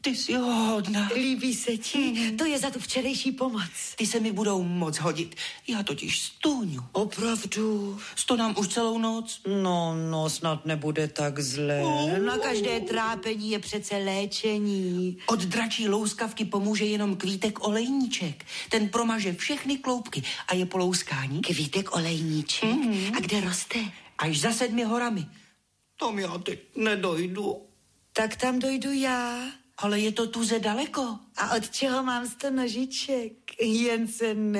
Ty jsi hodná. Líbí se ti? To je za tu včerejší pomoc. Ty se mi budou moc hodit. Já totiž stůňu. Opravdu? Stonám už celou noc. No, snad nebude tak zlé. Na každé trápení je přece léčení. Od dračí louskavky pomůže jenom kvítek olejníček. Ten promaže všechny kloubky a je po louskání. Kvítek olejníček? A kde roste? Až za 7 horami. Tam já teď nedojdu. Tak tam dojdu já. Ale je to tuze daleko. A od čeho mám 100 nožiček? Jen se